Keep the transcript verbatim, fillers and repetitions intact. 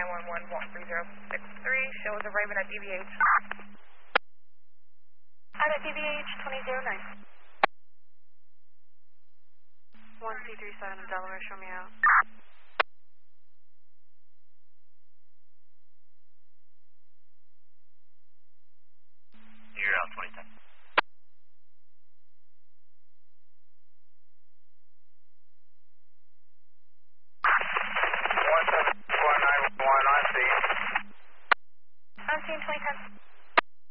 nine one one one three zero six three. Shows a Raven at D V H. I'm at D V H twenty zero nine. one C three seven Delaware, show me out. You're out twenty ten. one seven four nine one, I see. I'm seeing twenty ten.